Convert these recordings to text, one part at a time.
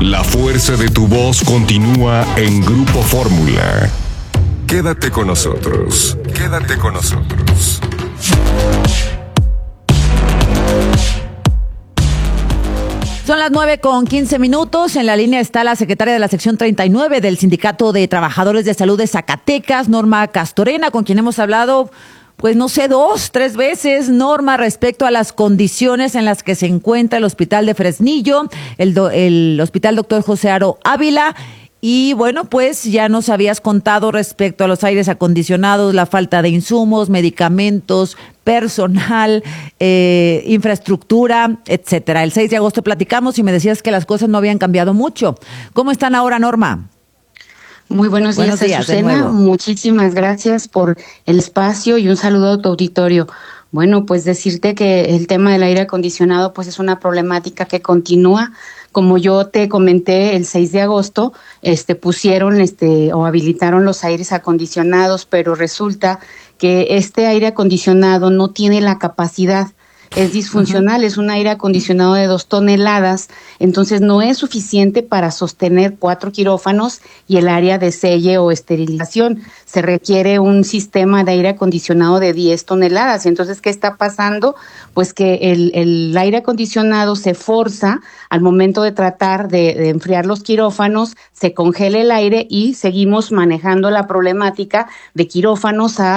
La fuerza de tu voz continúa en Grupo Fórmula. Quédate con nosotros. Quédate con nosotros. Son las 9:15. En la línea está la secretaria de la sección 39 del Sindicato de Trabajadores de Salud de Zacatecas, Norma Castorena, con quien hemos hablado, pues no sé, 2, 3 veces, Norma, respecto a las condiciones en las que se encuentra el Hospital de Fresnillo, el Hospital Dr. José Aro Ávila. Y bueno, pues ya nos habías contado respecto a los aires acondicionados, la falta de insumos, medicamentos, personal, infraestructura, etcétera. El 6 de agosto platicamos y me decías que las cosas no habían cambiado mucho. ¿Cómo están ahora, Norma? Muy buenos días, Azucena. Muchísimas gracias por el espacio y un saludo a tu auditorio. Bueno, pues decirte que el tema del aire acondicionado pues es una problemática que continúa. Como yo te comenté, el 6 de agosto pusieron o habilitaron los aires acondicionados, pero resulta que este aire acondicionado no tiene la capacidad. Es disfuncional, uh-huh. Es un aire acondicionado de 2 toneladas, entonces no es suficiente para sostener 4 quirófanos y el área de selle o esterilización. Se requiere un sistema de aire acondicionado de 10 toneladas. Entonces, ¿qué está pasando? Pues que el aire acondicionado se forza al momento de tratar de enfriar los quirófanos, se congela el aire y seguimos manejando la problemática de quirófanos a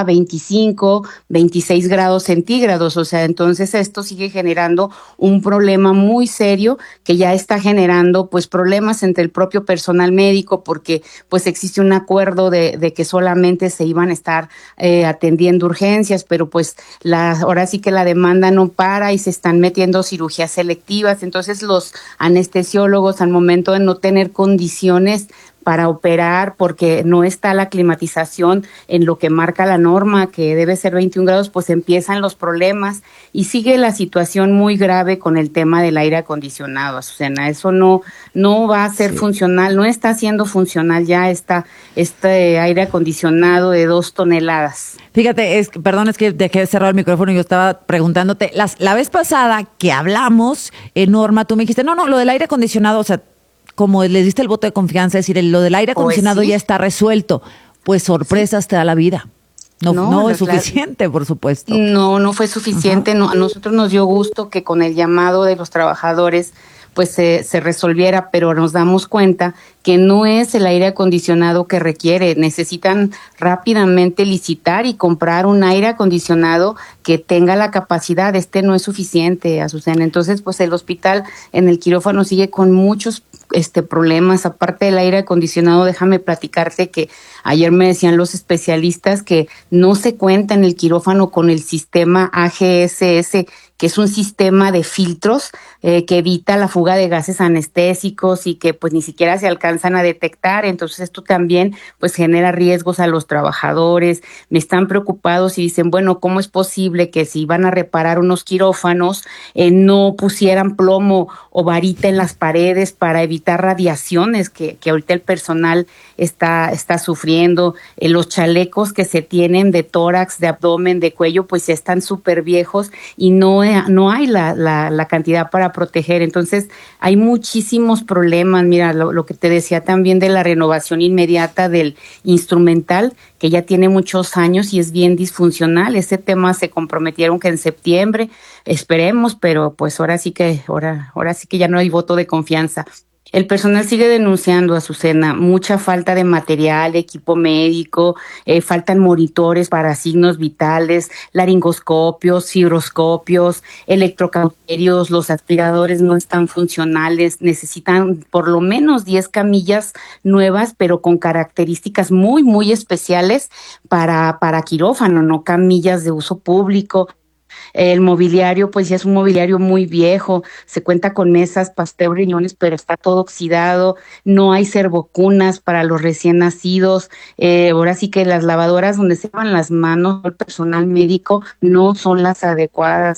25, 26 grados centígrados. O sea, entonces esto sigue generando un problema muy serio que ya está generando pues problemas entre el propio personal médico, porque pues existe un acuerdo de que solamente se iban a estar atendiendo urgencias, pero pues ahora sí que la demanda no para y se están metiendo cirugías selectivas. Entonces los anestesiólogos, al momento de no tener condiciones para operar, porque no está la climatización en lo que marca la norma, que debe ser 21 grados, pues empiezan los problemas y sigue la situación muy grave con el tema del aire acondicionado, Azucena. Eso no va a ser funcional, no está siendo funcional ya este aire acondicionado de 2 toneladas. Fíjate, perdón, es que dejé cerrado el micrófono y yo estaba preguntándote, la vez pasada que hablamos, Norma, tú me dijiste, no, lo del aire acondicionado, o sea, como les diste el voto de confianza, es decir, lo del aire acondicionado ya está resuelto, pues sorpresas te da la vida. No es suficiente, por supuesto. No fue suficiente. No, a nosotros nos dio gusto que con el llamado de los trabajadores pues se resolviera, pero nos damos cuenta que no es el aire acondicionado que requiere. Necesitan rápidamente licitar y comprar un aire acondicionado que tenga la capacidad. No es suficiente, Azucena. Entonces, pues el hospital en el quirófano sigue con muchos problemas. Aparte del aire acondicionado, déjame platicarte que ayer me decían los especialistas que no se cuenta en el quirófano con el sistema AGSS, que es un sistema de filtros que evita la fuga de gases anestésicos y que pues ni siquiera se alcanzan a detectar. Entonces esto también pues genera riesgos a los trabajadores. Me están preocupados y dicen, bueno, ¿cómo es posible que si van a reparar unos quirófanos no pusieran plomo o varita en las paredes para evitar radiaciones que ahorita el personal está sufriendo? Los chalecos que se tienen de tórax, de abdomen, de cuello, pues ya están súper viejos y no hay la cantidad para proteger. Entonces hay muchísimos problemas. Mira, lo que te decía también de la renovación inmediata del instrumental, que ya tiene muchos años y es bien disfuncional. Ese tema se comprometieron que en septiembre, esperemos, pero pues ahora sí que ya no hay voto de confianza. El personal sigue denunciando, Azucena, mucha falta de material, equipo médico, faltan monitores para signos vitales, laringoscopios, fibroscopios, electrocauterios, los aspiradores no están funcionales, necesitan por lo menos 10 camillas nuevas, pero con características muy, muy especiales para quirófano, no camillas de uso público. El mobiliario, pues ya es un mobiliario muy viejo, se cuenta con mesas, pastel, riñones, pero está todo oxidado, no hay servocunas para los recién nacidos, ahora sí que las lavadoras donde se lavan las manos, el personal médico no son las adecuadas.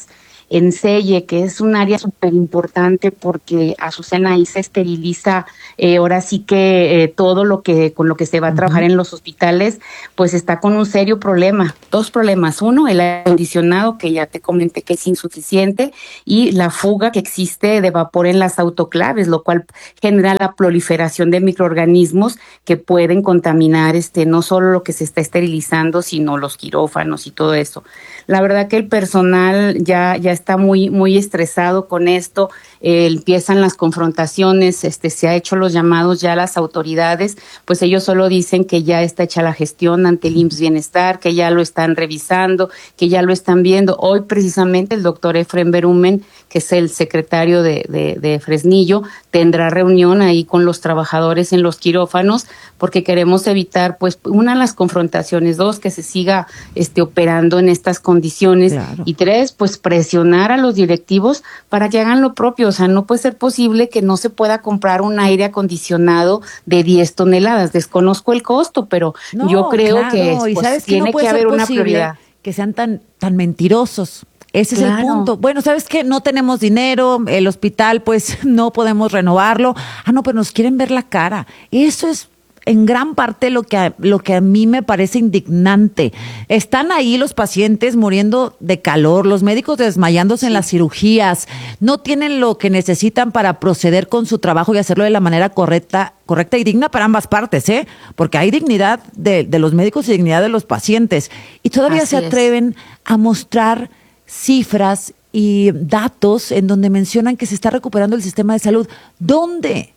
en Selle, que es un área súper importante porque, Azucena, ahí se esteriliza ahora sí que todo lo que con lo que se va a trabajar en los hospitales, pues está con un serio problema. Dos problemas. Uno, el aire acondicionado, que ya te comenté que es insuficiente, y la fuga que existe de vapor en las autoclaves, lo cual genera la proliferación de microorganismos que pueden contaminar no solo lo que se está esterilizando, sino los quirófanos y todo eso. La verdad que el personal ya está muy estresado con esto. Empiezan las confrontaciones, se ha hecho los llamados ya a las autoridades, pues ellos solo dicen que ya está hecha la gestión ante el IMSS Bienestar, que ya lo están revisando, que ya lo están viendo. Hoy precisamente el doctor Efrén Berumen, que es el secretario de Fresnillo, tendrá reunión ahí con los trabajadores en los quirófanos, porque queremos evitar, pues, una, las confrontaciones; dos, que se siga operando en estas condiciones; claro. Y tres, pues presionar a los directivos para que hagan lo propio. O sea, no puede ser posible que no se pueda comprar un aire acondicionado de 10 toneladas. Desconozco el costo, pero no, yo creo claro, que pues, tiene que haber una prioridad. Que sean tan mentirosos. Ese claro. Es el punto. Bueno, ¿sabes qué? No tenemos dinero, el hospital pues no podemos renovarlo. No, pero nos quieren ver la cara. Eso es en gran parte lo que a mí me parece indignante. Están ahí los pacientes muriendo de calor, los médicos desmayándose en las cirugías, no tienen lo que necesitan para proceder con su trabajo y hacerlo de la manera correcta y digna para ambas partes, porque hay dignidad de los médicos y dignidad de los pacientes. Y todavía así se atreven a mostrar cifras y datos en donde mencionan que se está recuperando el sistema de salud. ¿Dónde?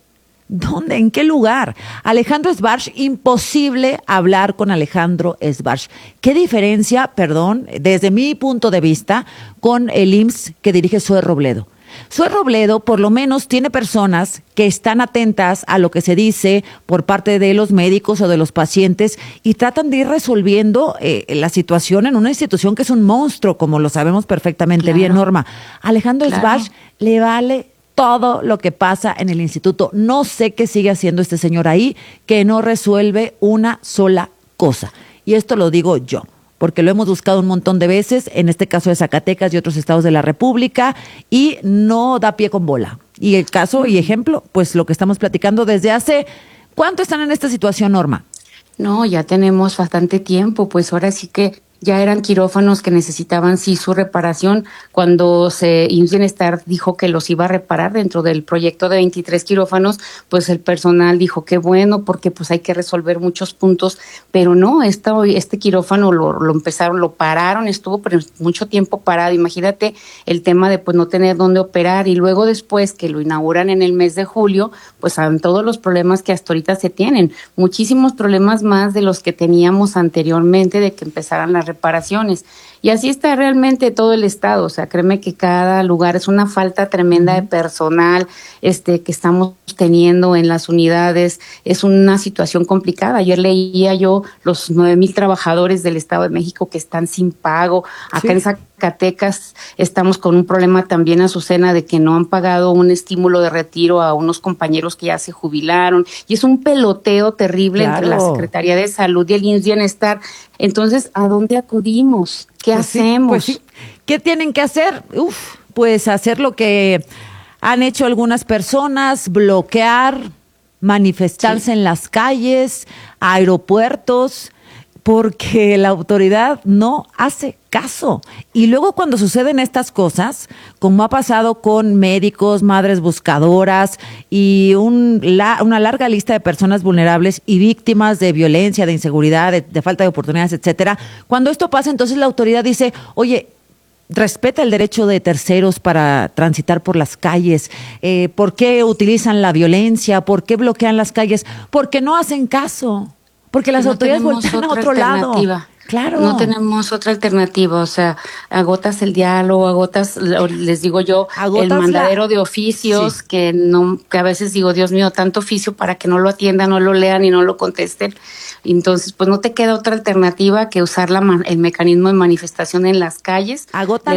¿En qué lugar? Alejandro Sbarch, imposible hablar con Alejandro Sbarch. ¿Qué diferencia, desde mi punto de vista, con el IMSS que dirige Zoe Robledo? Zoe Robledo, por lo menos, tiene personas que están atentas a lo que se dice por parte de los médicos o de los pacientes y tratan de ir resolviendo la situación en una institución que es un monstruo, como lo sabemos perfectamente claro. Bien, Norma. Alejandro Sbarch le vale todo lo que pasa en el instituto. No sé qué sigue haciendo este señor ahí, que no resuelve una sola cosa. Y esto lo digo yo, porque lo hemos buscado un montón de veces, en este caso de Zacatecas y otros estados de la República, y no da pie con bola. Y el caso y ejemplo, pues lo que estamos platicando desde hace... ¿Cuánto están en esta situación, Norma? No, ya tenemos bastante tiempo, pues ahora sí que ya eran quirófanos que necesitaban sí su reparación. Cuando IMSS Bienestar dijo que los iba a reparar dentro del proyecto de 23 quirófanos, pues el personal dijo qué bueno, porque pues hay que resolver muchos puntos, pero no, este quirófano lo pararon, estuvo mucho tiempo parado. Imagínate el tema de pues no tener dónde operar, y luego después que lo inauguran en el mes de julio, pues saben todos los problemas que hasta ahorita se tienen, muchísimos problemas más de los que teníamos anteriormente de que empezaran las reparaciones. Y así está realmente todo el estado. O sea, créeme que cada lugar es una falta tremenda de personal que estamos teniendo en las unidades. Es una situación complicada. Ayer leía yo los 9,000 trabajadores del Estado de México que están sin pago. Acá en Zacatecas estamos con un problema también, Azucena, de que no han pagado un estímulo de retiro a unos compañeros que ya se jubilaron. Y es un peloteo terrible entre la Secretaría de Salud y el IMSS Bienestar. Entonces, ¿a dónde acudimos? ¿Qué hacemos? Pues sí. ¿Qué tienen que hacer? Pues hacer lo que han hecho algunas personas, bloquear, manifestarse en las calles, aeropuertos, porque la autoridad no hace caso. Y luego cuando suceden estas cosas, como ha pasado con médicos, madres buscadoras y una larga lista de personas vulnerables y víctimas de violencia, de inseguridad, de falta de oportunidades, etcétera, cuando esto pasa, entonces la autoridad dice, oye, respeta el derecho de terceros para transitar por las calles. ¿Por qué utilizan la violencia? ¿Por qué bloquean las calles? Porque no hacen caso. Porque las autoridades voltean a otro lado. Claro. No tenemos otra alternativa. O sea, agotas el diálogo, les digo yo, el mandadero de oficios, que a veces digo, Dios mío, tanto oficio para que no lo atiendan, no lo lean y no lo contesten. Entonces, pues no te queda otra alternativa que usar el mecanismo de manifestación en las calles. Agotan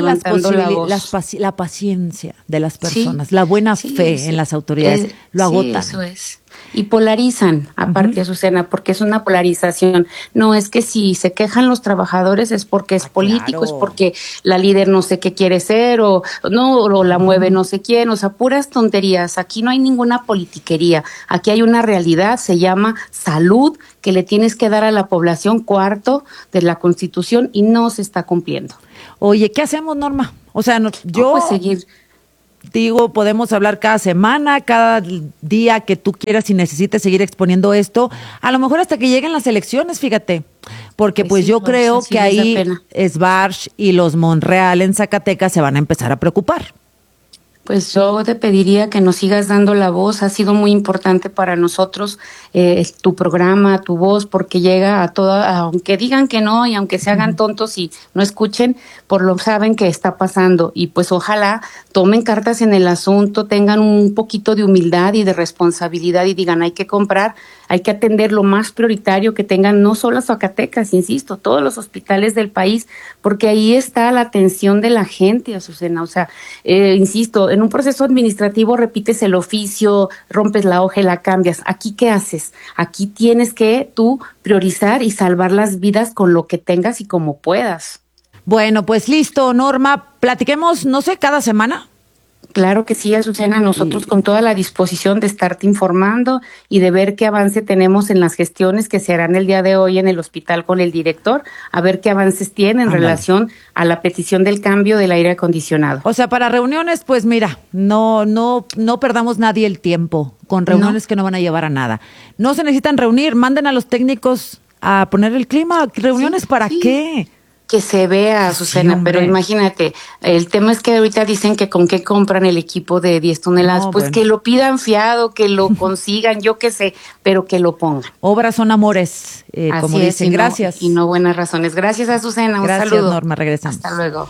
la paciencia de las personas, la buena fe en las autoridades, lo agotan. Sí, eso es. y polarizan, aparte, Azucena, porque es una polarización. No es que si se quejan los trabajadores es porque es político, claro. Es porque la líder no sé qué quiere ser o la mueve no sé quién, o sea, puras tonterías. Aquí no hay ninguna politiquería, aquí hay una realidad, se llama salud, que le tienes que dar a la población, cuarto de la Constitución, y no se está cumpliendo. Oye, ¿qué hacemos, Norma? O sea, Pues seguir. Digo, podemos hablar cada semana, cada día que tú quieras y necesites seguir exponiendo esto, a lo mejor hasta que lleguen las elecciones, fíjate, porque pues sí, yo creo sí que ahí Sbarch y los Monreal en Zacatecas se van a empezar a preocupar. Pues yo te pediría que nos sigas dando la voz. Ha sido muy importante para nosotros tu programa, tu voz, porque llega a toda, aunque digan que no y aunque se hagan tontos y no escuchen, por lo saben que está pasando. Y pues ojalá tomen cartas en el asunto, tengan un poquito de humildad y de responsabilidad y digan, hay que comprar, hay que atender lo más prioritario que tengan, no solo Zacatecas, insisto, todos los hospitales del país, porque ahí está la atención de la gente, Azucena. O sea, insisto, en un proceso administrativo repites el oficio, rompes la hoja y la cambias. ¿Aquí qué haces? Aquí tienes que tú priorizar y salvar las vidas con lo que tengas y como puedas. Bueno, pues listo, Norma, platiquemos, no sé, cada semana. Claro que sí, Azucena, nosotros con toda la disposición de estarte informando y de ver qué avance tenemos en las gestiones que se harán el día de hoy en el hospital con el director, a ver qué avances tiene en relación a la petición del cambio del aire acondicionado. O sea, para reuniones, pues mira, no perdamos nadie el tiempo con reuniones que no van a llevar a nada. No se necesitan reunir, manden a los técnicos a poner el clima. ¿Reuniones para qué? Que se vea, Azucena, Sí, pero imagínate, el tema es que ahorita dicen que con qué compran el equipo de 10 toneladas, pues bueno, que lo pidan fiado, que lo consigan, yo qué sé, pero que lo pongan. Obras son amores, como dicen. Gracias. Y no buenas razones. Gracias, Azucena, un Gracias, saludo. Norma, regresamos. Hasta luego.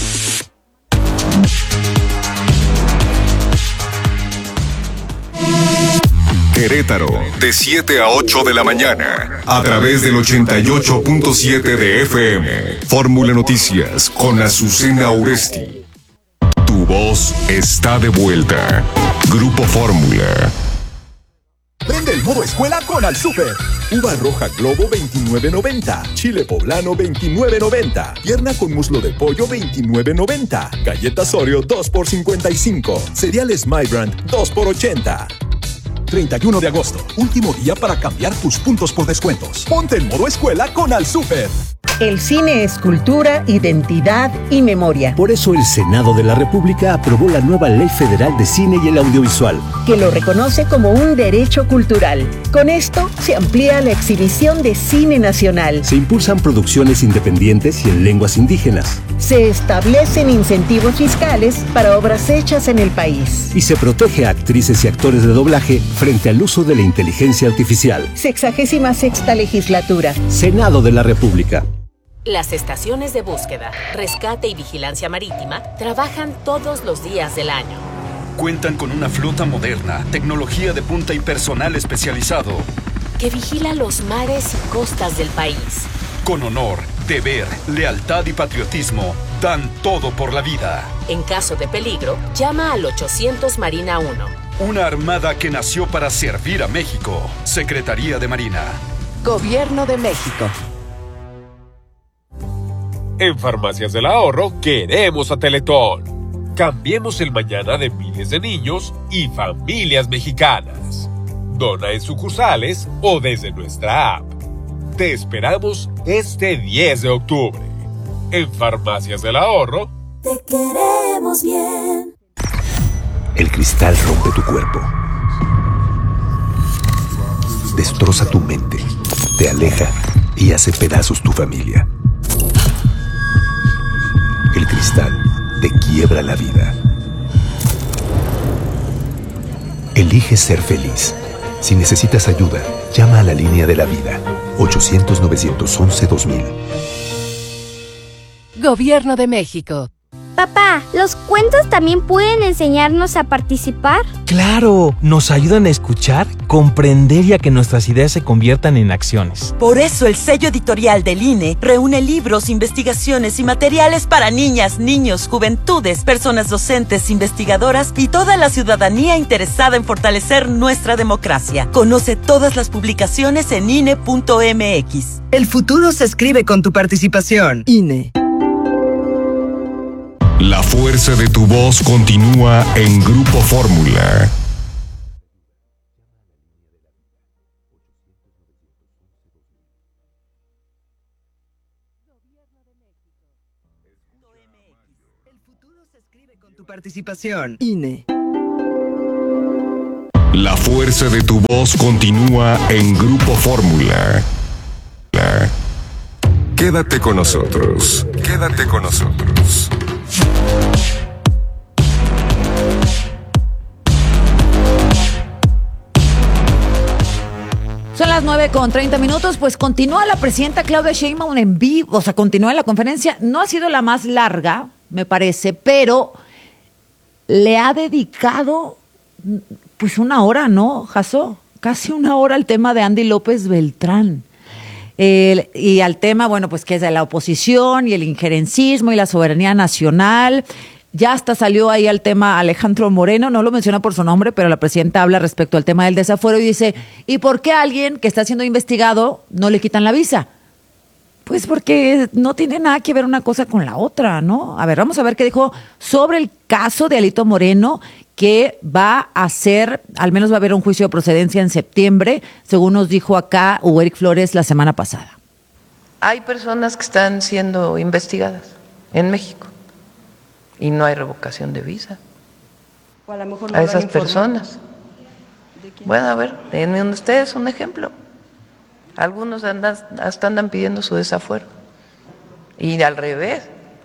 Querétaro, de 7 a 8 de la mañana, a través del 88.7 de FM. Fórmula Noticias con Azucena Oresti. Tu voz está de vuelta. Grupo Fórmula. Prende el modo escuela con Al Super. Uva roja Globo 29.90. Chile poblano 29.90. Pierna con muslo de pollo 29.90. Galletas Oreo 2 por 55. Cereales My Brand 2 por 80. 31 de agosto, último día para cambiar tus puntos por descuentos. Ponte en modo escuela con Al Super. El cine es cultura, identidad y memoria. Por eso el Senado de la República aprobó la nueva Ley Federal de Cine y el Audiovisual, que lo reconoce como un derecho cultural. Con esto se amplía la exhibición de cine nacional. Se impulsan producciones independientes y en lenguas indígenas. Se establecen incentivos fiscales para obras hechas en el país. Y se protege a actrices y actores de doblaje frente al uso de la inteligencia artificial. 66ª legislatura. Senado de la República. Las estaciones de búsqueda, rescate y vigilancia marítima trabajan todos los días del año. Cuentan con una flota moderna, tecnología de punta y personal especializado que vigila los mares y costas del país. Con honor, deber, lealtad y patriotismo, dan todo por la vida. En caso de peligro, llama al 800 Marina 1. Una armada que nació para servir a México. Secretaría de Marina. Gobierno de México. En Farmacias del Ahorro queremos a Teletón. Cambiemos el mañana de miles de niños y familias mexicanas. Dona en sucursales o desde nuestra app. Te esperamos este 10 de octubre. En Farmacias del Ahorro. Te queremos bien. El cristal rompe tu cuerpo. Destroza tu mente. Te aleja y hace pedazos tu familia. El cristal te quiebra la vida. Elige ser feliz. Si necesitas ayuda, llama a la línea de la vida. 800-911-2000. Gobierno de México. Papá, los cuentos también pueden enseñarnos a participar? ¡Claro! Nos ayudan a escuchar, comprender y a que nuestras ideas se conviertan en acciones. Por eso el sello editorial del INE reúne libros, investigaciones y materiales para niñas, niños, juventudes, personas docentes, investigadoras y toda la ciudadanía interesada en fortalecer nuestra democracia. Conoce todas las publicaciones en INE.mx. El futuro se escribe con tu participación. INE. La fuerza de tu voz continúa en Grupo Fórmula. El futuro se escribe con tu participación. INE. La fuerza de tu voz continúa en Grupo Fórmula. Quédate con nosotros. Quédate con nosotros. Son las 9:30, pues continúa la presidenta Claudia Sheinbaum en vivo, o sea, continúa la conferencia. No ha sido la más larga, me parece, pero le ha dedicado pues una hora, ¿no, Jaso? Casi una hora al tema de Andy López Beltrán. Y al tema, bueno, pues que es de la oposición y el injerencismo y la soberanía nacional. Ya hasta salió ahí al tema Alejandro Moreno, no lo menciona por su nombre, pero la presidenta habla respecto al tema del desafuero y dice, ¿y por qué a alguien que está siendo investigado no le quitan la visa? Pues porque no tiene nada que ver una cosa con la otra, ¿no? A ver, vamos a ver qué dijo sobre el caso de Alito Moreno, que va a ser, al menos va a haber un juicio de procedencia en septiembre, según nos dijo acá Hugo Eric Flores la semana pasada. Hay personas que están siendo investigadas en México y no hay revocación de visa o a lo mejor no a esas personas. Bueno, a ver, denme ustedes un ejemplo. Algunos hasta andan pidiendo su desafuero y al revés,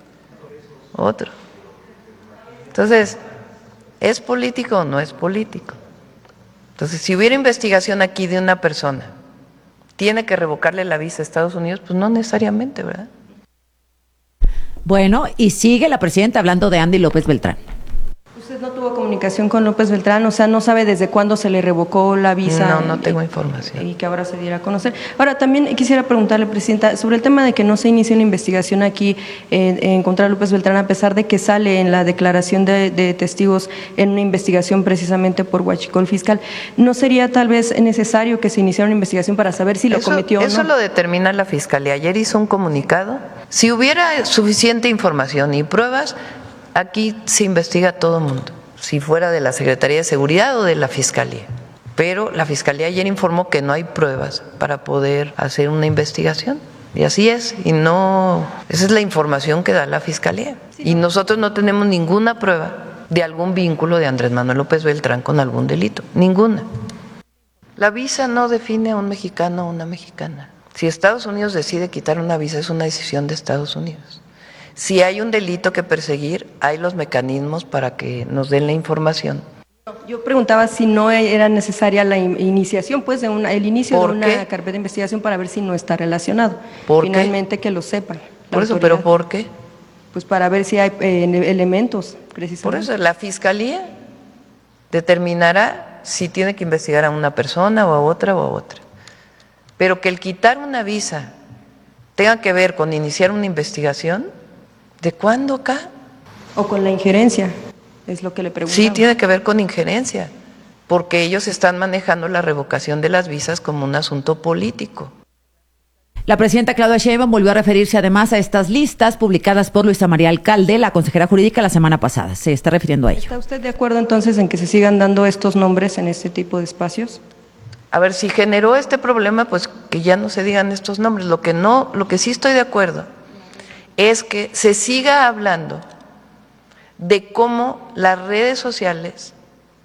otro. Entonces, ¿es político o no es político? Entonces, si hubiera investigación aquí de una persona, ¿tiene que revocarle la visa a Estados Unidos? Pues no necesariamente, ¿verdad? Bueno, y sigue la presidenta hablando de Andy López Beltrán. ¿Usted no tuvo comunicación con López Beltrán? O sea, ¿no sabe desde cuándo se le revocó la visa? No tengo información. Y que ahora se diera a conocer. Ahora, también quisiera preguntarle, presidenta, sobre el tema de que no se inició una investigación aquí en contra de López Beltrán, a pesar de que sale en la declaración de testigos en una investigación precisamente por huachicol fiscal. ¿No sería tal vez necesario que se iniciara una investigación para saber si lo cometió o no? Eso lo determina la Fiscalía. Ayer hizo un comunicado. Si hubiera suficiente información y pruebas, aquí se investiga a todo mundo, si fuera de la Secretaría de Seguridad o de la Fiscalía. Pero la Fiscalía ayer informó que no hay pruebas para poder hacer una investigación. Y así es, y no, esa es la información que da la Fiscalía. Y nosotros no tenemos ninguna prueba de algún vínculo de Andrés Manuel López Beltrán con algún delito, ninguna. La visa no define a un mexicano o una mexicana. Si Estados Unidos decide quitar una visa, es una decisión de Estados Unidos. Si hay un delito que perseguir, hay los mecanismos para que nos den la información. Yo preguntaba si no era necesaria la iniciación, pues, el inicio de una carpeta de investigación para ver si no está relacionado. Finalmente que lo sepan. Por eso, ¿pero por qué? Pues para ver si hay elementos, precisamente. Por eso, la Fiscalía determinará si tiene que investigar a una persona o a otra o a otra. Pero que el quitar una visa tenga que ver con iniciar una investigación, ¿de cuándo acá? O con la injerencia, es lo que le preguntaba. Sí, tiene que ver con injerencia, porque ellos están manejando la revocación de las visas como un asunto político. La presidenta Claudia Sheinbaum volvió a referirse además a estas listas publicadas por Luisa María Alcalde, la consejera jurídica, la semana pasada. Se está refiriendo a ello. ¿Está usted de acuerdo entonces en que se sigan dando estos nombres en este tipo de espacios? A ver, si generó este problema, pues que ya no se digan estos nombres. Lo que sí estoy de acuerdo es que se siga hablando de cómo las redes sociales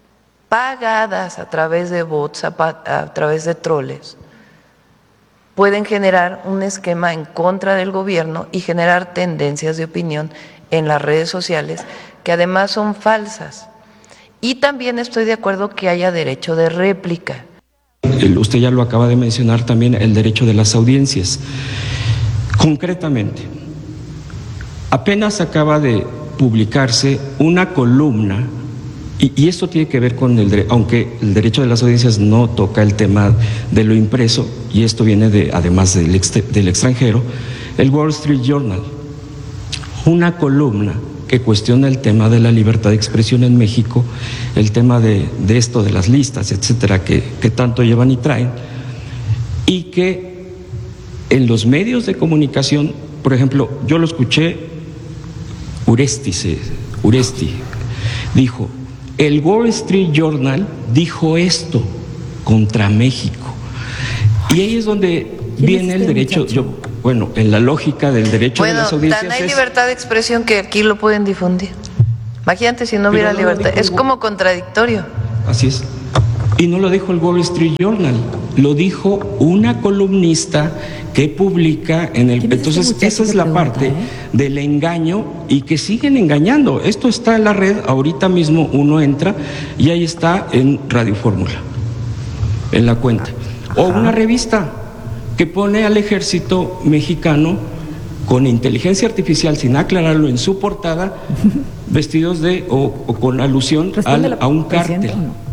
pagadas a través de bots, a través de troles, pueden generar un esquema en contra del gobierno y generar tendencias de opinión en las redes sociales que además son falsas. Y también estoy de acuerdo que haya derecho de réplica. Usted ya lo acaba de mencionar también, el derecho de las audiencias. Concretamente, apenas acaba de publicarse una columna, y esto tiene que ver con aunque el derecho de las audiencias no toca el tema de lo impreso, y esto viene además del extranjero, el Wall Street Journal, una columna que cuestiona el tema de la libertad de expresión en México, el tema de esto de las listas, etcétera, que tanto llevan y traen, y que en los medios de comunicación, por ejemplo, yo lo escuché, Uresti dijo, el Wall Street Journal dijo esto contra México. Y ahí es donde viene el derecho, en la lógica del derecho de las audiencias. Tan hay libertad de expresión que aquí lo pueden difundir. Imagínate si no hubiera libertad. Es como contradictorio. Así es. Y no lo dijo el Wall Street Journal, lo dijo una columnista que publica en el... Entonces, esa es la parte del engaño y que siguen engañando. Esto está en la red, ahorita mismo uno entra y ahí está en Radio Fórmula, en la cuenta. O una revista que pone al ejército mexicano con inteligencia artificial, sin aclararlo en su portada, vestidos o con alusión a un cártel.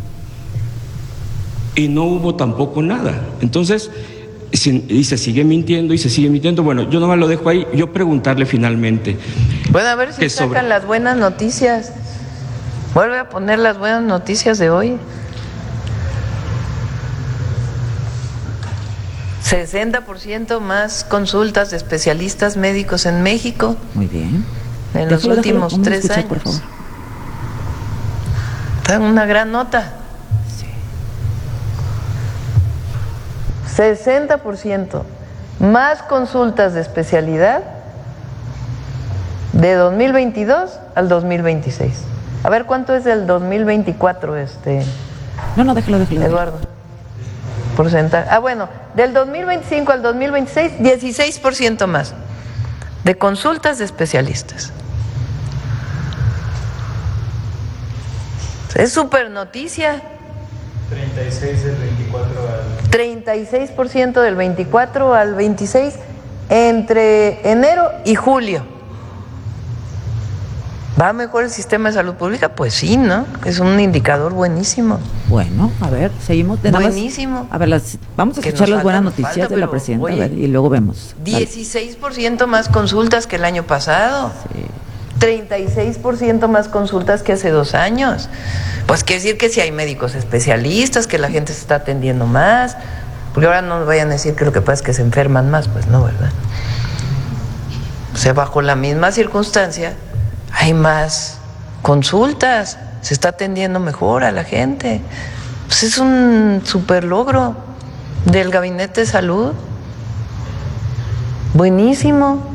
Y no hubo tampoco nada. Entonces, y se sigue mintiendo y se sigue mintiendo. Bueno, yo nomás lo dejo ahí. Yo preguntarle finalmente. Bueno, a ver si sacan las buenas noticias. Vuelve a poner las buenas noticias de hoy. 60% más consultas de especialistas médicos en México. Muy bien. En los últimos 3 años. Por favor. Está una gran nota. 60% más consultas de especialidad de 2022 al 2026. A ver, ¿cuánto es del 2024, No, déjalo. Eduardo. Porcentaje. Bueno, del 2025 al 2026, 16% más de consultas de especialistas. Es súper noticia. 36% del 24 al 26 entre enero y julio. ¿Va mejor el sistema de salud pública? Pues sí, ¿no? Es un indicador buenísimo. Bueno, a ver, seguimos. Buenísimo. A ver, vamos a escuchar las buenas noticias de la presidenta, a ver, y luego vemos. 16% más consultas que el año pasado. Sí. 36% más consultas que hace 2 años. Pues quiere decir que si hay médicos especialistas, que la gente se está atendiendo más, porque ahora no nos vayan a decir que lo que pasa es que se enferman más, pues no, ¿verdad? O sea, bajo la misma circunstancia hay más consultas, se está atendiendo mejor a la gente. Pues es un super logro del Gabinete de Salud. Buenísimo.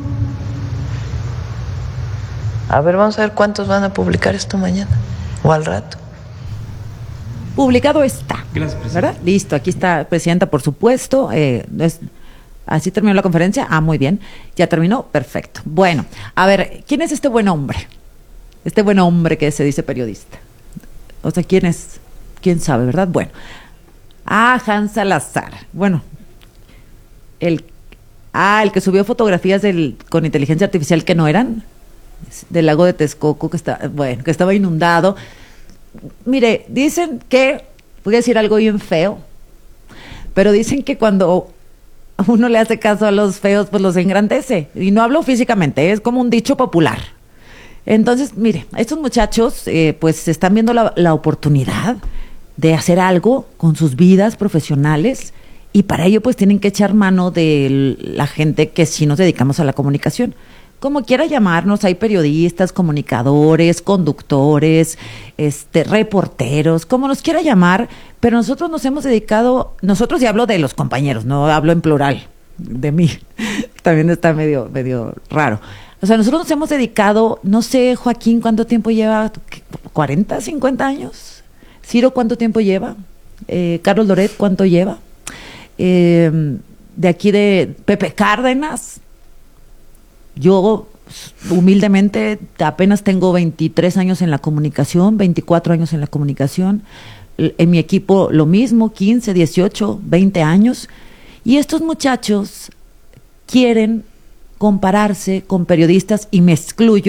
A ver, vamos a ver cuántos van a publicar esto mañana o al rato. Publicado está. Gracias, ¿verdad? Listo, aquí está, presidenta, por supuesto. Así terminó la conferencia. Muy bien. Ya terminó. Perfecto. Bueno, a ver, ¿quién es este buen hombre? Este buen hombre que se dice periodista. O sea, ¿quién es? ¿Quién sabe, verdad? Bueno. Hans Salazar. Bueno. El que subió fotografías con inteligencia artificial que no eran. Del lago de Texcoco, que estaba inundado. Mire, dicen que, voy a decir algo bien feo, pero dicen que cuando uno le hace caso a los feos, pues los engrandece. Y no hablo físicamente, es como un dicho popular. Entonces, mire, estos muchachos pues están viendo la oportunidad de hacer algo con sus vidas profesionales, y para ello pues tienen que echar mano de la gente que sí nos dedicamos a la comunicación. Como quiera llamarnos, hay periodistas, comunicadores, conductores, reporteros, como nos quiera llamar, pero nosotros nos hemos dedicado, nosotros, y hablo de los compañeros, no hablo en plural, de mí, también está medio raro. O sea, nosotros nos hemos dedicado, no sé, Joaquín, ¿cuánto tiempo lleva? ¿40, 50 años? Ciro, ¿cuánto tiempo lleva? Carlos Loret, ¿cuánto lleva? De aquí de Pepe Cárdenas. Yo, humildemente, apenas tengo 23 años en la comunicación, 24 años en la comunicación. En mi equipo lo mismo, 15, 18, 20 años. Y estos muchachos quieren compararse con periodistas, y me excluyo,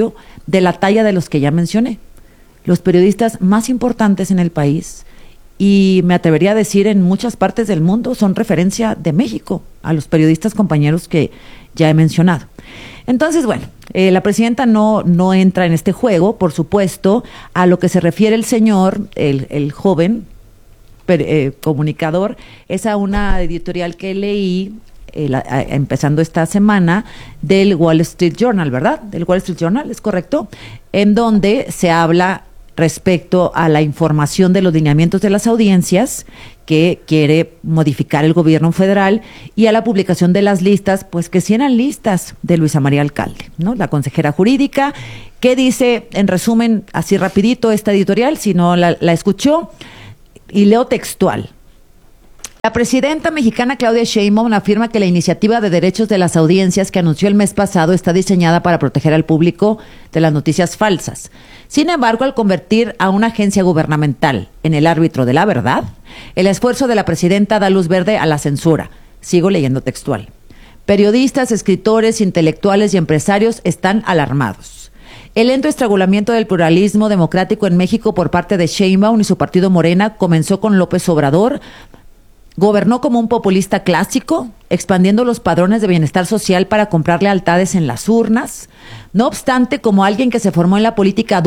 de la talla de los que ya mencioné. Los periodistas más importantes en el país, y me atrevería a decir en muchas partes del mundo, son referencia de México, a los periodistas compañeros que ya he mencionado. Entonces, bueno, la presidenta no entra en este juego, por supuesto. A lo que se refiere el señor, el joven comunicador, es a una editorial que leí empezando esta semana del Wall Street Journal, ¿verdad? Del Wall Street Journal, ¿es correcto? En donde se habla respecto a la información de los lineamientos de las audiencias que quiere modificar el gobierno federal y a la publicación de las listas, pues que sí eran listas de Luisa María Alcalde, ¿no? La consejera jurídica, que dice, en resumen, así rapidito esta editorial, si no la escuchó, y leo textual. La presidenta mexicana Claudia Sheinbaum afirma que la iniciativa de derechos de las audiencias que anunció el mes pasado está diseñada para proteger al público de las noticias falsas. Sin embargo, al convertir a una agencia gubernamental en el árbitro de la verdad, el esfuerzo de la presidenta da luz verde a la censura. Sigo leyendo textual. Periodistas, escritores, intelectuales y empresarios están alarmados. El lento estrangulamiento del pluralismo democrático en México por parte de Sheinbaum y su partido Morena comenzó con López Obrador. Gobernó como un populista clásico, expandiendo los padrones de bienestar social para comprar lealtades en las urnas. No obstante, como alguien que se formó en la política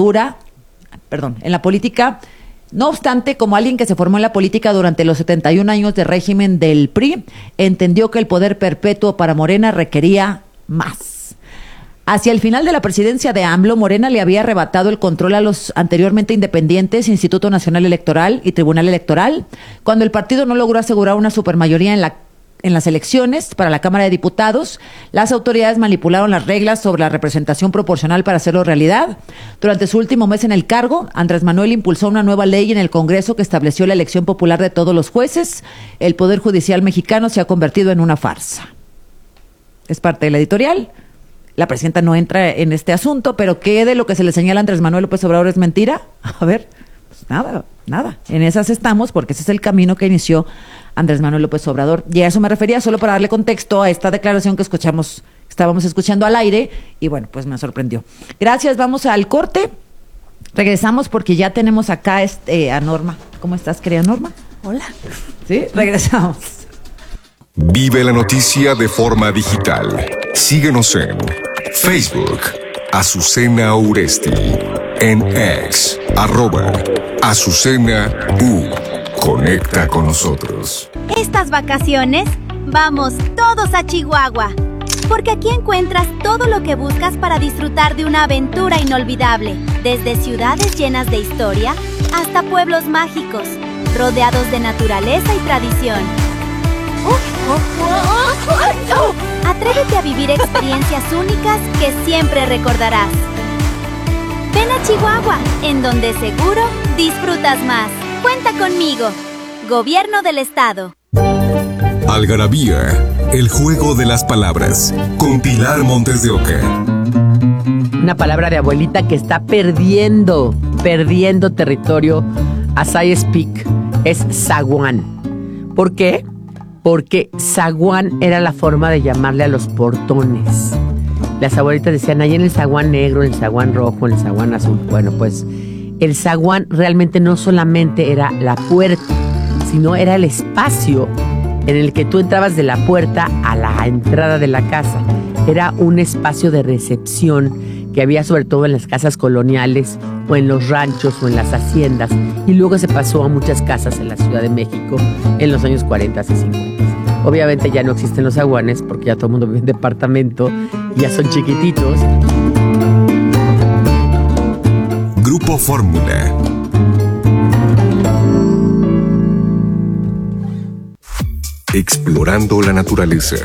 durante los 71 años de régimen del PRI, entendió que el poder perpetuo para Morena requería más. Hacia el final de la presidencia de AMLO, Morena le había arrebatado el control a los anteriormente independientes Instituto Nacional Electoral y Tribunal Electoral, cuando el partido no logró asegurar una supermayoría en las elecciones para la Cámara de Diputados. Las autoridades manipularon las reglas sobre la representación proporcional para hacerlo realidad. Durante su último mes en el cargo, Andrés Manuel impulsó una nueva ley en el Congreso que estableció la elección popular de todos los jueces. El Poder Judicial mexicano se ha convertido en una farsa. Es parte de la editorial. La presidenta no entra en este asunto, pero ¿qué de lo que se le señala a Andrés Manuel López Obrador es mentira? A ver, pues nada. En esas estamos, porque ese es el camino que inició Andrés Manuel López Obrador. Y a eso me refería, solo para darle contexto a esta declaración que estábamos escuchando al aire, y bueno, pues me sorprendió. Gracias, vamos al corte. Regresamos porque ya tenemos acá a Norma. ¿Cómo estás, querida Norma? Hola. Sí, regresamos. Vive la noticia de forma digital. Síguenos en Facebook, Azucena Uresti, en X, @Azucena U. Conecta con nosotros. Estas vacaciones, vamos todos a Chihuahua, porque aquí encuentras todo lo que buscas para disfrutar de una aventura inolvidable, desde ciudades llenas de historia hasta pueblos mágicos, rodeados de naturaleza y tradición. Atrévete a vivir experiencias únicas que siempre recordarás. Ven a Chihuahua, en donde seguro disfrutas más. Cuenta conmigo. Gobierno del Estado. Algarabía, el juego de las palabras, con Pilar Montes de Oca. Una palabra de abuelita que está perdiendo territorio as I speak. Es zaguán. ¿Por qué? Porque zaguán era la forma de llamarle a los portones. Las abuelitas decían, ahí en el zaguán negro, en el zaguán rojo, en el zaguán azul. Bueno, pues el zaguán realmente no solamente era la puerta, sino era el espacio en el que tú entrabas de la puerta a la entrada de la casa. Era un espacio de recepción que había sobre todo en las casas coloniales o en los ranchos o en las haciendas, y luego se pasó a muchas casas en la Ciudad de México en los años 40 y 50. Obviamente ya no existen los zaguanes porque ya todo el mundo vive en departamento y ya son chiquititos. Grupo Fórmula. Explorando la naturaleza.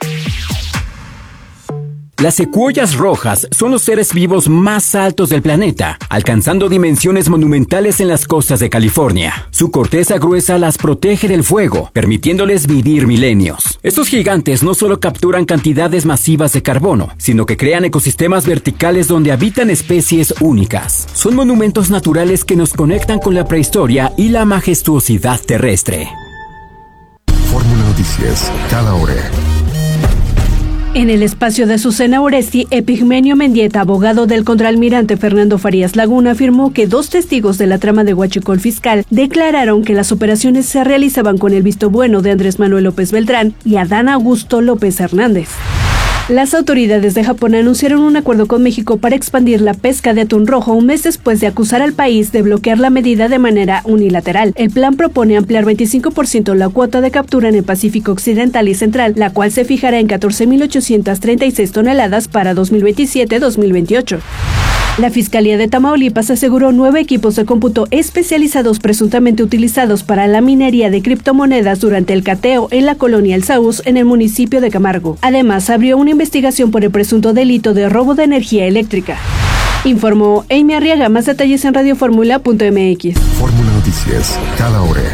Las secuoyas rojas son los seres vivos más altos del planeta, alcanzando dimensiones monumentales en las costas de California. Su corteza gruesa las protege del fuego, permitiéndoles vivir milenios. Estos gigantes no solo capturan cantidades masivas de carbono, sino que crean ecosistemas verticales donde habitan especies únicas. Son monumentos naturales que nos conectan con la prehistoria y la majestuosidad terrestre. Fórmula Noticias, cada hora. En el espacio de Azucena Oresti, Epigmenio Mendieta, abogado del contraalmirante Fernando Farías Laguna, afirmó que 2 testigos de la trama de huachicol fiscal declararon que las operaciones se realizaban con el visto bueno de Andrés Manuel López Beltrán y Adán Augusto López Hernández. Las autoridades de Japón anunciaron un acuerdo con México para expandir la pesca de atún rojo un mes después de acusar al país de bloquear la medida de manera unilateral. El plan propone ampliar 25% la cuota de captura en el Pacífico Occidental y Central, la cual se fijará en 14.836 toneladas para 2027-2028. La Fiscalía de Tamaulipas aseguró 9 equipos de cómputo especializados presuntamente utilizados para la minería de criptomonedas durante el cateo en la colonia El Saúz, en el municipio de Camargo. Además, abrió una investigación por el presunto delito de robo de energía eléctrica. Informó Amy Arriaga. Más detalles en radioformula.mx. Fórmula Noticias, cada hora.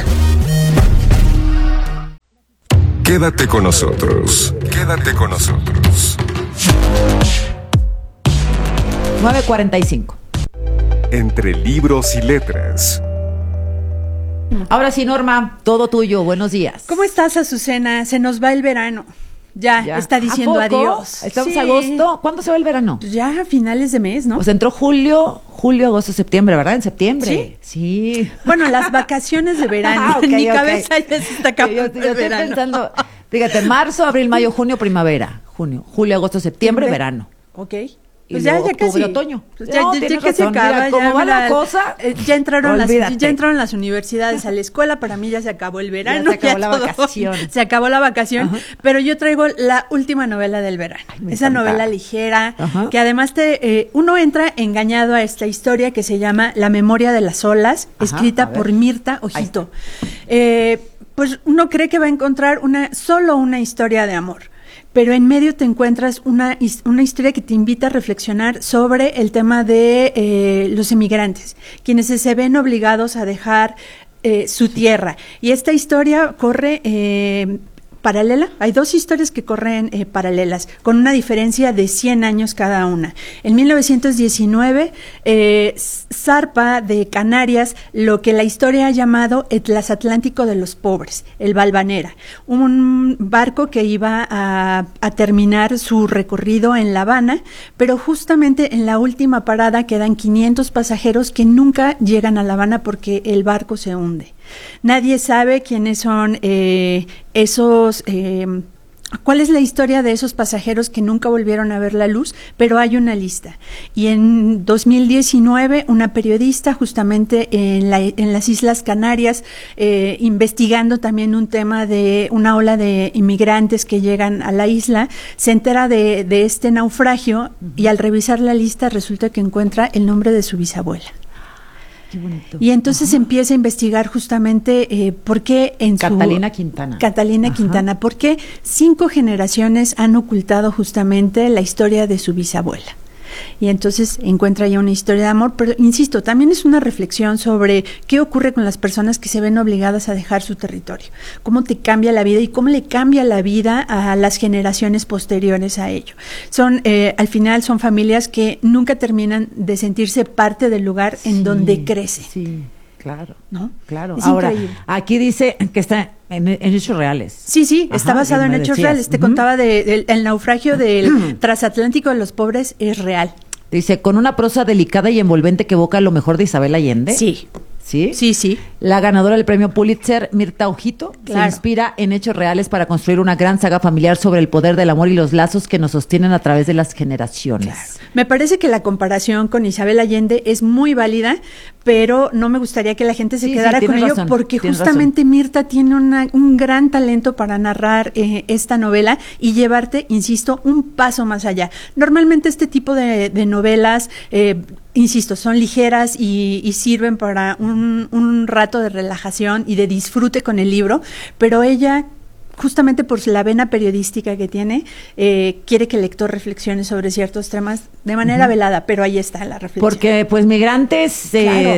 Quédate con nosotros. Quédate con nosotros. 9:45. Entre libros y letras. Ahora sí, Norma, todo tuyo. Buenos días. ¿Cómo estás, Azucena? Se nos va el verano. Ya. Está diciendo adiós. Estamos en agosto. ¿Cuándo se va el verano? Pues ya a finales de mes, ¿no? Pues entró julio, agosto, septiembre, ¿verdad? En septiembre. Sí. Bueno, las vacaciones de verano. En mi cabeza ya se está acabando el verano. Estoy pensando, fíjate, marzo, abril, mayo, junio, primavera. Julio, agosto, septiembre, verano. Ok. Pues ya casi otoño. Pues ya que se acaba. Mira, ¿cómo va la cosa? Ya entraron las universidades a la escuela. Para mí ya se acabó el verano. Ya se acabó la vacación. Se acabó la vacación. Ajá. Pero yo traigo la última novela del verano. Esa novela ligera, que además uno entra engañado a esta historia que se llama La memoria de las olas, escrita por Mirta Ojito. Pues uno cree que va a encontrar solo una historia de amor. Pero en medio te encuentras una historia que te invita a reflexionar sobre el tema de los emigrantes, quienes se ven obligados a dejar su tierra. Y esta historia corre paralela. Hay 2 historias que corren paralelas, con una diferencia de 100 años cada una. En 1919 zarpa de Canarias lo que la historia ha llamado el transatlántico de los pobres, el Valvanera, un barco que iba a terminar su recorrido en La Habana, pero justamente en la última parada quedan 500 pasajeros que nunca llegan a La Habana porque el barco se hunde. Nadie sabe quiénes son cuál es la historia de esos pasajeros que nunca volvieron a ver la luz, pero hay una lista. Y en 2019, una periodista justamente en las Islas Canarias, investigando también un tema de una ola de inmigrantes que llegan a la isla, se entera de este naufragio y al revisar la lista resulta que encuentra el nombre de su bisabuela. Qué bonito. Y entonces empieza a investigar justamente por qué Catalina Quintana, por qué 5 generaciones han ocultado justamente la historia de su bisabuela. Y entonces encuentra ya una historia de amor, pero insisto, también es una reflexión sobre qué ocurre con las personas que se ven obligadas a dejar su territorio, cómo te cambia la vida y cómo le cambia la vida a las generaciones posteriores a ello. Al final son familias que nunca terminan de sentirse parte del lugar en donde crece. Sí, claro, ¿no? Claro. Es Ahora, increíble. Aquí dice que está en hechos reales. Sí, está basado en hechos reales. Te contaba el naufragio del transatlántico de los pobres es real. Dice, con una prosa delicada y envolvente que evoca lo mejor de Isabel Allende. Sí. ¿Sí? Sí. La ganadora del premio Pulitzer, Mirta Ojito, se inspira en hechos reales para construir una gran saga familiar sobre el poder del amor y los lazos que nos sostienen a través de las generaciones. Claro. Me parece que la comparación con Isabel Allende es muy válida, pero no me gustaría que la gente se quedara con ello, porque justamente Mirta tiene un gran talento para narrar esta novela y llevarte, insisto, un paso más allá. Normalmente este tipo de novelas, insisto, son ligeras y sirven para un rato de relajación y de disfrute con el libro, pero ella, justamente por la vena periodística que tiene, quiere que el lector reflexione sobre ciertos temas de manera velada, pero ahí está la reflexión. Porque pues migrantes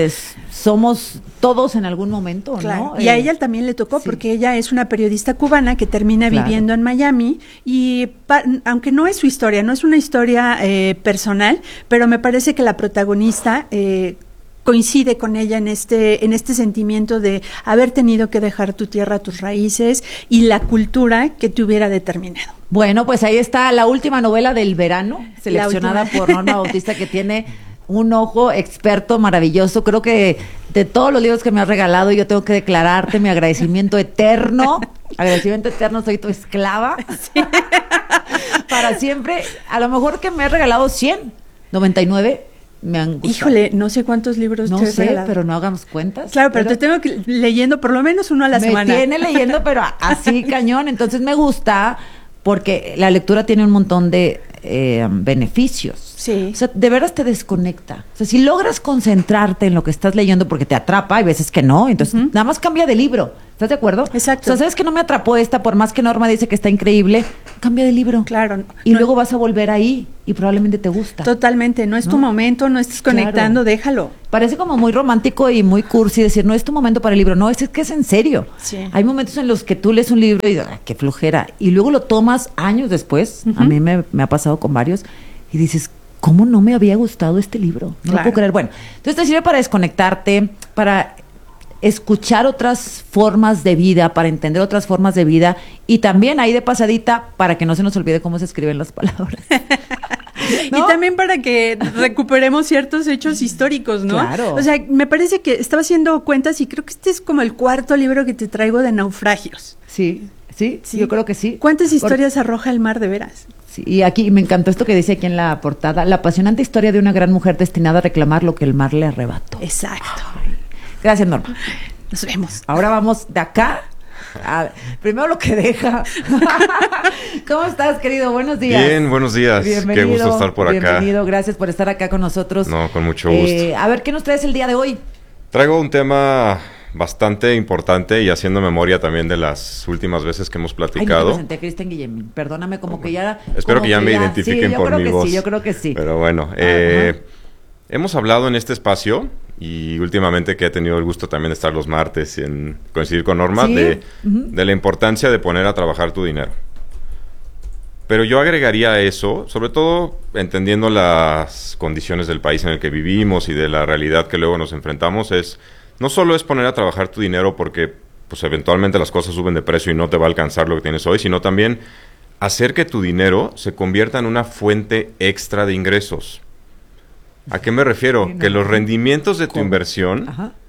somos todos en algún momento, ¿no? Y a ella también le tocó, porque ella es una periodista cubana que termina viviendo en Miami y aunque no es su historia, no es una historia personal, pero me parece que la protagonista coincide con ella en este sentimiento de haber tenido que dejar tu tierra, tus raíces y la cultura que te hubiera determinado. Bueno, pues ahí está la última novela del verano, seleccionada por Norma Bautista, que tiene un ojo experto maravilloso. Creo que de todos los libros que me has regalado, yo tengo que declararte mi agradecimiento eterno. Agradecimiento eterno, soy tu esclava. Sí. Para siempre. A lo mejor que me has regalado 100, 99 me han gustado. Híjole, no sé cuántos libros no te he sé, regalado. pero no hagamos cuentas. Claro, pero te tengo que leyendo por lo menos uno a la semana. Me tiene leyendo, pero así cañón. Entonces me gusta porque la lectura tiene un montón de beneficios. Sí. O sea, de veras te desconecta. O sea, si logras concentrarte en lo que estás leyendo porque te atrapa, hay veces que no, entonces nada más cambia de libro. ¿Estás de acuerdo? Exacto. O sea, ¿sabes que no me atrapó esta? Por más que Norma dice que está increíble, cambia de libro. Claro. Y luego vas a volver ahí y probablemente te gusta. Totalmente. No es tu momento, no estés conectando, déjalo. Parece como muy romántico y muy cursi decir, no es tu momento para el libro. No, es que es en serio. Sí. Hay momentos en los que tú lees un libro y dices, qué flojera. Y luego lo tomas años después. A mí me ha pasado con varios. Y dices, ¿cómo no me había gustado este libro? No lo puedo creer. Bueno, entonces te sirve para desconectarte, para escuchar otras formas de vida, para entender otras formas de vida y también ahí de pasadita para que no se nos olvide cómo se escriben las palabras. ¿No? Y también para que recuperemos ciertos hechos históricos, ¿no? Claro. O sea, me parece que estaba haciendo cuentas y creo que este es como el 4º libro que te traigo de naufragios. Sí, yo creo que sí. ¿Cuántas historias arroja el mar de veras? Sí, y aquí me encantó esto que dice aquí en la portada, la apasionante historia de una gran mujer destinada a reclamar lo que el mar le arrebató. Exacto. Gracias, Norma. Nos vemos. Ahora vamos de acá. Primero lo que deja. ¿Cómo estás, querido? Buenos días. Bien, buenos días. Bienvenido, qué gusto estar por acá. Bienvenido, gracias por estar acá con nosotros. No, con mucho gusto. A ver, ¿qué nos traes el día de hoy? Traigo un tema bastante importante y haciendo memoria también de las últimas veces que hemos platicado. Ay, no te presenté a Cristian Guillemín. Perdóname, como que ya... Espero que ya me identifiquen por mi voz. Sí, yo creo que sí. Pero bueno, hemos hablado en este espacio y últimamente que he tenido el gusto también de estar los martes en coincidir con Norma, ¿sí? de la importancia de poner a trabajar tu dinero. Pero yo agregaría a eso, sobre todo entendiendo las condiciones del país en el que vivimos y de la realidad que luego nos enfrentamos, no solo es poner a trabajar tu dinero porque pues eventualmente las cosas suben de precio y no te va a alcanzar lo que tienes hoy, sino también hacer que tu dinero se convierta en una fuente extra de ingresos. ¿A qué me refiero? Que los rendimientos de tu inversión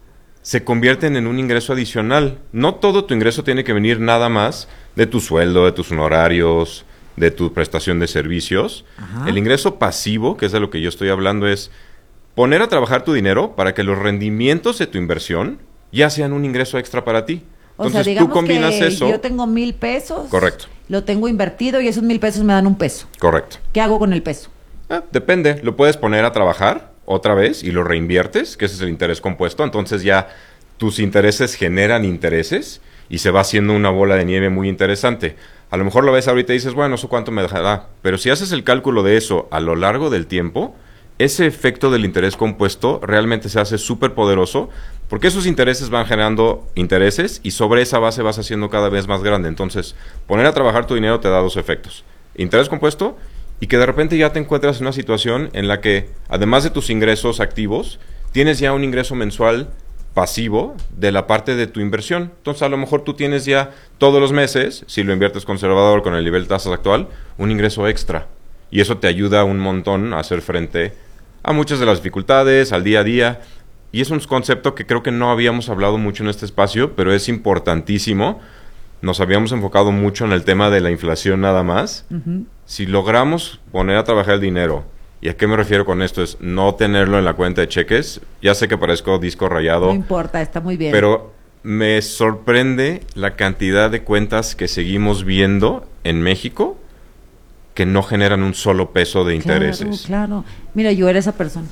se convierten en un ingreso adicional. No todo tu ingreso tiene que venir nada más de tu sueldo, de tus honorarios, de tu prestación de servicios. El ingreso pasivo, que es de lo que yo estoy hablando, es poner a trabajar tu dinero para que los rendimientos de tu inversión ya sean un ingreso extra para ti. Entonces, o sea, digamos tú combinas que eso. Yo tengo 1,000 pesos. Correcto. Lo tengo invertido y esos 1,000 pesos me dan $1. Correcto. ¿Qué hago con el peso? Depende. Lo puedes poner a trabajar otra vez y lo reinviertes, que ese es el interés compuesto. Entonces ya tus intereses generan intereses y se va haciendo una bola de nieve muy interesante. A lo mejor lo ves ahorita y dices, bueno, ¿eso cuánto me dejará? Pero si haces el cálculo de eso a lo largo del tiempo, ese efecto del interés compuesto realmente se hace súper poderoso porque esos intereses van generando intereses y sobre esa base vas haciendo cada vez más grande. Entonces, poner a trabajar tu dinero te da dos efectos. Interés compuesto y que de repente ya te encuentras en una situación en la que, además de tus ingresos activos, tienes ya un ingreso mensual pasivo de la parte de tu inversión. Entonces, a lo mejor tú tienes ya todos los meses, si lo inviertes conservador con el nivel de tasas actual, un ingreso extra. Y eso te ayuda un montón a hacer frente a muchas de las dificultades, al día a día. Y es un concepto que creo que no habíamos hablado mucho en este espacio, pero es importantísimo. Nos habíamos enfocado mucho en el tema de la inflación nada más. Si logramos poner a trabajar el dinero, ¿y a qué me refiero con esto? Es no tenerlo en la cuenta de cheques. Ya sé que parezco disco rayado. No importa, está muy bien. Pero me sorprende la cantidad de cuentas que seguimos viendo en México que no generan un solo peso de intereses. Claro. Mira, yo era esa persona.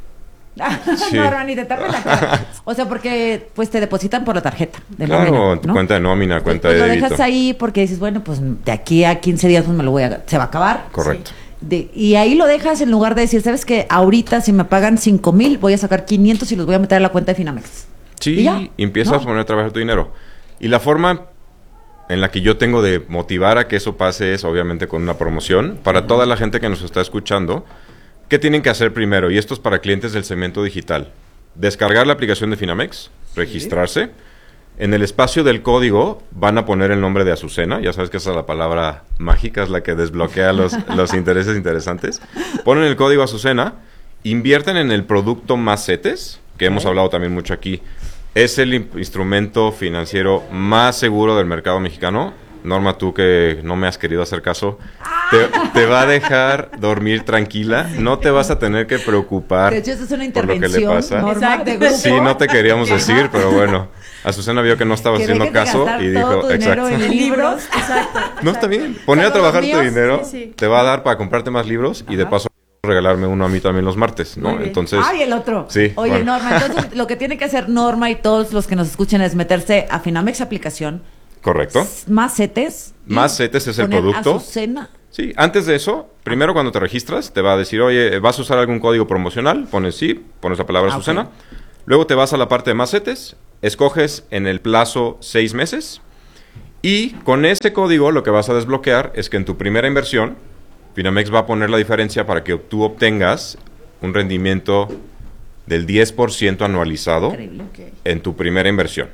Sí. No, ni te tapes la cara. O sea, porque pues te depositan por la tarjeta de claro, nómina, tu ¿no? cuenta de nómina, cuenta pues de lo débito. dejas ahí porque dices, bueno, pues de aquí a 15 días pues me lo se va a acabar. Correcto. Sí. Y ahí lo dejas en lugar de decir, ¿sabes qué? Ahorita si me pagan 5,000, voy a sacar 500 y los voy a meter a la cuenta de Finamex. Sí, y empiezas a poner a trabajar tu dinero. Y la forma en la que yo tengo de motivar a que eso pase es obviamente con una promoción para toda la gente que nos está escuchando. ¿Qué tienen que hacer primero? Y esto es para clientes del segmento digital. descargar la aplicación de Finamex, registrarse. En el espacio del código van a poner el nombre de Azucena. Ya sabes que esa es la palabra mágica, es la que desbloquea los intereses interesantes. Ponen el código Azucena, invierten en el producto Más CETES, que hemos hablado también mucho aquí. Es el instrumento financiero más seguro del mercado mexicano. Norma, tú que no me has querido hacer caso, te va a dejar dormir tranquila. No te vas a tener que preocupar. De hecho, eso es una por lo que le intervención, pasa. Norma, de grupo. Sí, no te queríamos decir, pero bueno. Azucena vio que no estabas haciendo caso y dijo, exacto. En libros, exacto. No, está bien. Poner a trabajar tu dinero sí. te va a dar para comprarte más libros y de paso regalarme uno a mí también los martes, ¿no? Entonces. ¡Ay, el otro! Sí. Oye, bueno. Norma, entonces lo que tiene que hacer Norma y todos los que nos escuchen es meterse a Finamex aplicación. Correcto. Más CETES. Más CETES es el producto. Azucena. Sí, antes de eso, primero cuando te registras, te va a decir, oye, ¿vas a usar algún código promocional? Pones sí, pones la palabra Azucena. Okay. Luego te vas a la parte de Más CETES, escoges en el plazo 6 meses y con ese código lo que vas a desbloquear es que en tu primera inversión, Finamex va a poner la diferencia para que tú obtengas un rendimiento del 10% anualizado en tu primera inversión.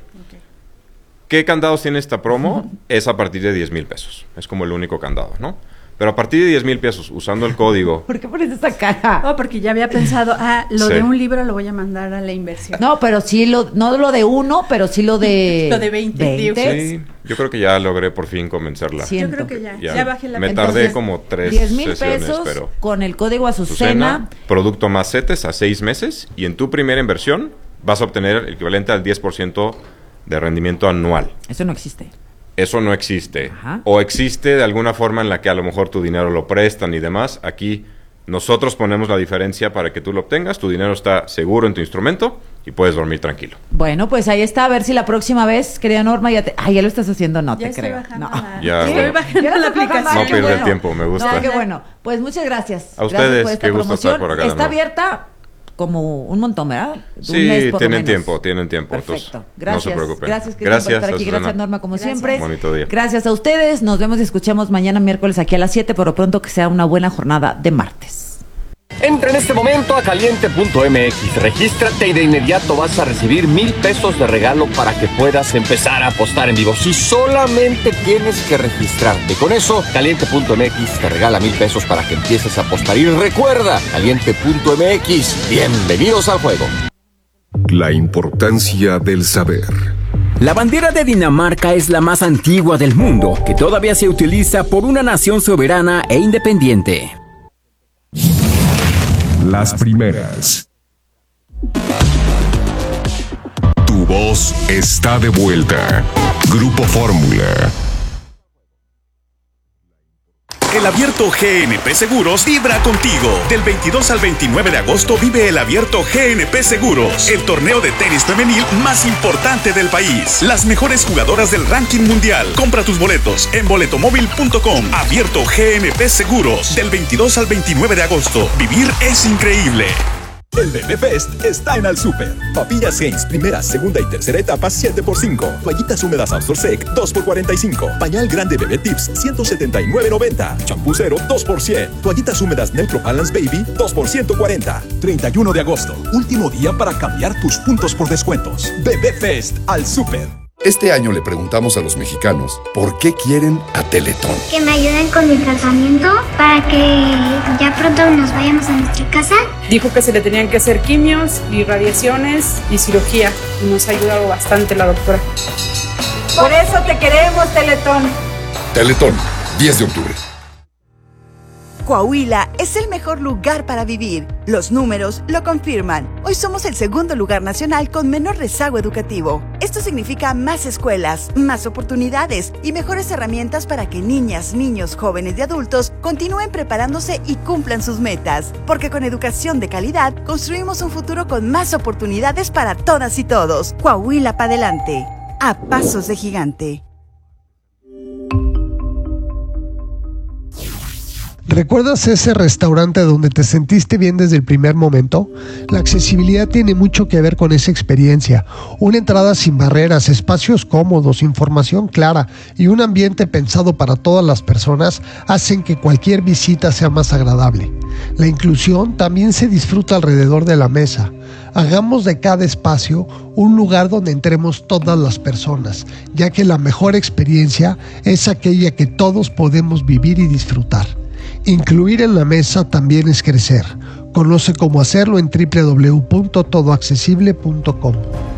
¿Qué candados tiene esta promo? Es a partir de 10,000 pesos. Es como el único candado, ¿no? Pero a partir de 10,000 pesos, usando el código... ¿Por qué pones esa caja? Oh, porque ya había pensado, lo de un libro lo voy a mandar a la inversión. No, pero sí, no lo de uno, pero sí lo de... Lo de 20. Sí, yo creo que ya logré por fin convencerla. Yo creo que ya bajé la Me tardé como 3 10,000 sesiones, pesos pero... con el código Azucena. Producto Más CETES a 6 meses y en tu primera inversión vas a obtener el equivalente al 10% de rendimiento anual. Eso no existe. Eso no existe. Ajá. O existe de alguna forma en la que a lo mejor tu dinero lo prestan y demás. Aquí nosotros ponemos la diferencia para que tú lo obtengas. Tu dinero está seguro en tu instrumento y puedes dormir tranquilo. Bueno, pues ahí está. A ver si la próxima vez, querida Norma, ya lo estás haciendo. No ya te creo. No. Ya, estoy bajando la aplicación. No pierde el tiempo, me gusta. No, qué bueno. Pues muchas gracias. A ustedes, por esta qué gusto promoción. estar por acá. Está abierta como un montón, ¿verdad? Sí, tienen tiempo. Perfecto. Gracias. No se preocupen. Gracias, gracias por estar aquí. Azucena. Gracias, Norma, como siempre. Bonito día. Gracias a ustedes. Nos vemos y escuchamos mañana miércoles aquí a las 7. Por lo pronto, que sea una buena jornada de martes. Entra en este momento a caliente.mx, regístrate y de inmediato vas a recibir 1,000 pesos de regalo para que puedas empezar a apostar en vivo. Si solamente tienes que registrarte. Con eso, caliente.mx te regala 1,000 pesos para que empieces a apostar. Y recuerda, caliente.mx, bienvenidos al juego. La importancia del saber. La bandera de Dinamarca es la más antigua del mundo, que todavía se utiliza por una nación soberana e independiente. Las primeras. Tu voz está de vuelta. Grupo Fórmula. El Abierto GNP Seguros vibra contigo. Del 22 al 29 de agosto vive el Abierto GNP Seguros, el torneo de tenis femenil más importante del país. Las mejores jugadoras del ranking mundial. Compra tus boletos en boletomóvil.com. Abierto GNP Seguros, del 22 al 29 de agosto. Vivir es increíble. El Bebé Fest está en Al Super. Papillas Heinz, primera, segunda y tercera etapa, 7x5. Toallitas húmedas Absorsec, 2x45. Pañal grande Bebé Tips, 179.90. Champú Cero, 2x100. Toallitas húmedas Neutro Balance Baby, 2x140. 31 de agosto, último día para cambiar tus puntos por descuentos. Bebé Fest, Al Super. Este año le preguntamos a los mexicanos por qué quieren a Teletón. Que me ayuden con mi tratamiento para que ya pronto nos vayamos a nuestra casa. Dijo que se le tenían que hacer quimios y radiaciones y cirugía. Y nos ha ayudado bastante la doctora. Por eso te queremos, Teletón. Teletón, 10 de octubre. Coahuila es el mejor lugar para vivir. Los números lo confirman. Hoy somos el segundo lugar nacional con menor rezago educativo. Esto significa más escuelas, más oportunidades y mejores herramientas para que niñas, niños, jóvenes y adultos continúen preparándose y cumplan sus metas. Porque con educación de calidad construimos un futuro con más oportunidades para todas y todos. Coahuila para adelante. A pasos de gigante. ¿Recuerdas ese restaurante donde te sentiste bien desde el primer momento? La accesibilidad tiene mucho que ver con esa experiencia. Una entrada sin barreras, espacios cómodos, información clara y un ambiente pensado para todas las personas hacen que cualquier visita sea más agradable. La inclusión también se disfruta alrededor de la mesa. Hagamos de cada espacio un lugar donde entremos todas las personas, ya que la mejor experiencia es aquella que todos podemos vivir y disfrutar. Incluir en la mesa también es crecer. Conoce cómo hacerlo en www.todoaccesible.com.